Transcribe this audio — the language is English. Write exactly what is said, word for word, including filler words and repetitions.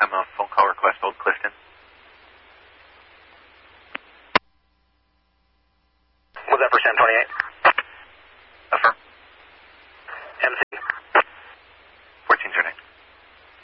I'm a phone call request, Old Clifton. Was that for Sam twenty-eight?